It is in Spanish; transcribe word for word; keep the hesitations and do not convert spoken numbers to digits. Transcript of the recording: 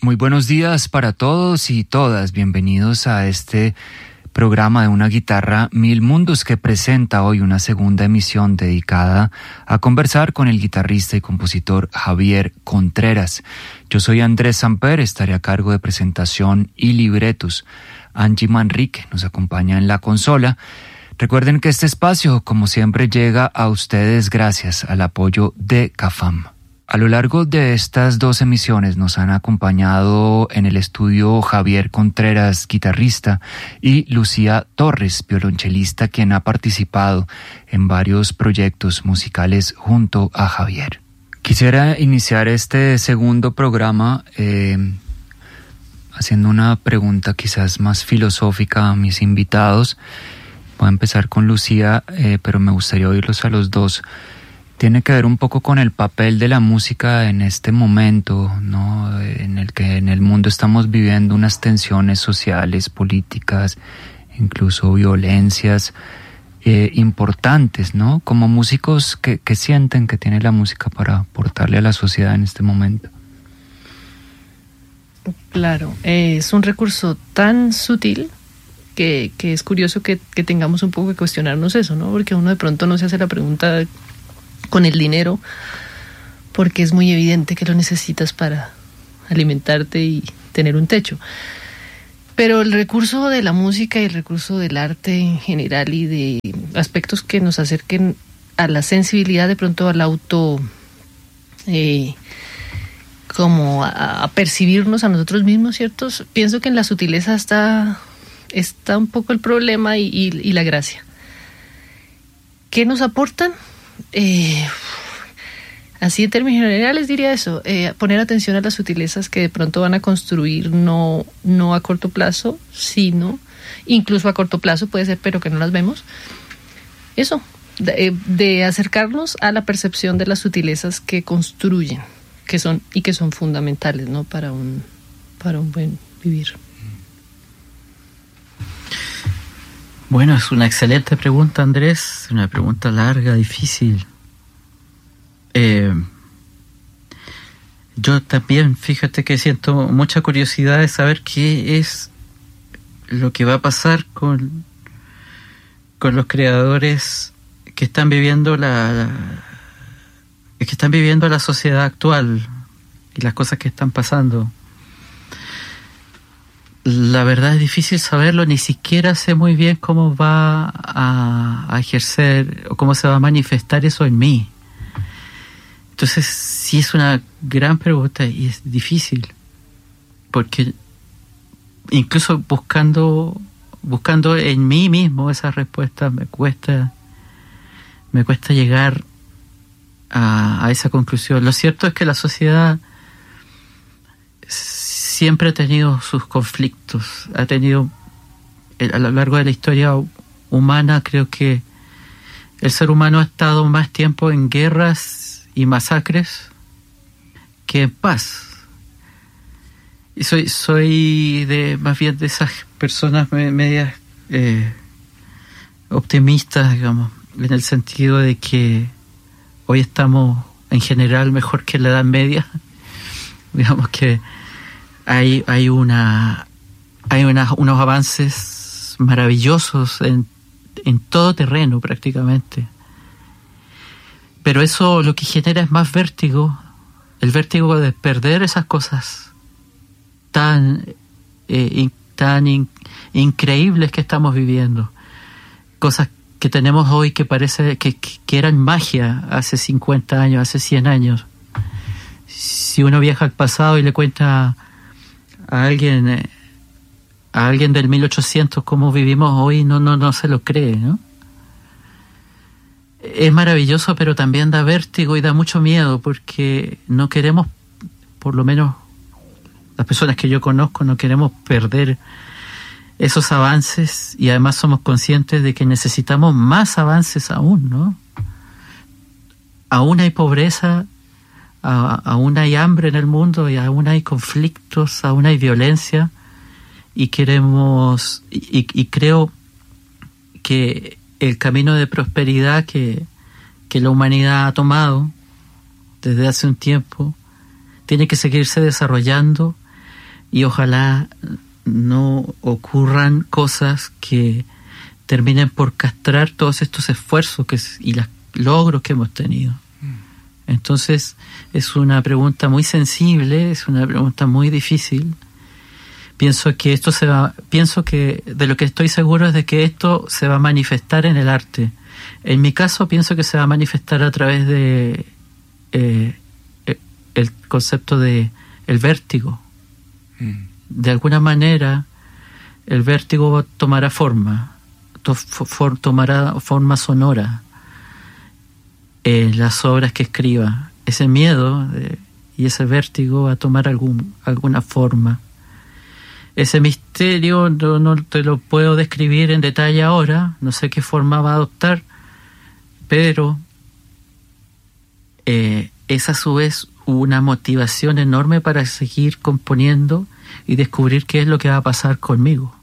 Muy buenos días para todos y todas. Bienvenidos a este programa de Una Guitarra Mil Mundos, que presenta hoy una segunda emisión dedicada a conversar con el guitarrista y compositor Javier Contreras. Yo soy Andrés Samper, estaré a cargo de presentación y libretos. Angie Manrique nos acompaña en la consola. Recuerden que este espacio, como siempre, llega a ustedes gracias al apoyo de CAFAM. A lo largo de estas dos emisiones nos han acompañado en el estudio Javier Contreras, guitarrista, y Lucía Torres, violonchelista, quien ha participado en varios proyectos musicales junto a Javier. Quisiera iniciar este segundo programa eh, haciendo una pregunta quizás más filosófica a mis invitados. Voy a empezar con Lucía, eh, pero me gustaría oírlos a los dos. Tiene que ver un poco con el papel de la música en este momento, ¿no? En el que en el mundo estamos viviendo unas tensiones sociales, políticas, incluso violencias eh, importantes, ¿no? Como músicos, ¿qué, qué sienten que tiene la música para aportarle a la sociedad en este momento? Claro, eh, es un recurso tan sutil que, que es curioso que, que tengamos un poco que cuestionarnos eso, ¿no? Porque uno de pronto no se hace la pregunta con el dinero, porque es muy evidente que lo necesitas para alimentarte y tener un techo. Pero el recurso de la música y el recurso del arte en general y de aspectos que nos acerquen a la sensibilidad, de pronto al auto, eh, como a, a percibirnos a nosotros mismos, ¿cierto? Pienso que en la sutileza está, está un poco el problema y, y, y la gracia. ¿Qué nos aportan? Eh, así en términos generales diría eso, eh, poner atención a las sutilezas que de pronto van a construir no, no a corto plazo, sino incluso a corto plazo puede ser, pero que no las vemos. Eso, de, de acercarnos a la percepción de las sutilezas que construyen, que son y que son fundamentales, ¿no? para un, para un buen vivir. Bueno, es una excelente pregunta, Andrés, una pregunta larga, difícil. Eh, yo también, fíjate que siento mucha curiosidad de saber qué es lo que va a pasar con, con los creadores que están viviendo la, la que están viviendo la sociedad actual y las cosas que están pasando. La verdad es difícil saberlo, ni siquiera sé muy bien cómo va a, a ejercer o cómo se va a manifestar eso en mí. Entonces sí es una gran pregunta y es difícil, porque incluso buscando buscando en mí mismo esas respuestas me cuesta me cuesta llegar a, a esa conclusión. Lo cierto es que la sociedad siempre ha tenido sus conflictos, ha tenido, a lo largo de la historia humana, creo que el ser humano ha estado más tiempo en guerras y masacres que en paz. Y soy, soy de más bien de esas personas medias eh, optimistas, digamos, en el sentido de que hoy estamos en general mejor que en la Edad Media. Digamos que Hay, hay una hay una, unos avances maravillosos en, en todo terreno prácticamente. Pero eso lo que genera es más vértigo, el vértigo de perder esas cosas tan, eh, in, tan in, increíbles que estamos viviendo. Cosas que tenemos hoy que parece que, que, que eran magia hace cincuenta años, hace cien años. Si uno viaja al pasado y le cuenta a alguien eh, a alguien del mil ochocientos cómo vivimos hoy, no no no se lo cree, ¿no? Es maravilloso, pero también da vértigo y da mucho miedo, porque no queremos, por lo menos las personas que yo conozco, no queremos perder esos avances, y además somos conscientes de que necesitamos más avances aún, ¿no? Aún hay pobreza, aún hay hambre en el mundo, y aún hay conflictos, aún hay violencia, y queremos y, y creo que el camino de prosperidad que, que la humanidad ha tomado desde hace un tiempo tiene que seguirse desarrollando, y ojalá no ocurran cosas que terminen por castrar todos estos esfuerzos que, y los logros que hemos tenido. Entonces es una pregunta muy sensible, es una pregunta muy difícil. Pienso que esto se va, pienso que de lo que estoy seguro es de que esto se va a manifestar en el arte. En mi caso pienso que se va a manifestar a través de eh, el concepto de el vértigo. Mm. De alguna manera el vértigo tomará forma, to, for, tomará forma sonora en las obras que escriba. Ese miedo de, y ese vértigo va a tomar algún, alguna forma. Ese misterio no, no te lo puedo describir en detalle ahora, no sé qué forma va a adoptar, pero eh, es a su vez una motivación enorme para seguir componiendo y descubrir qué es lo que va a pasar conmigo.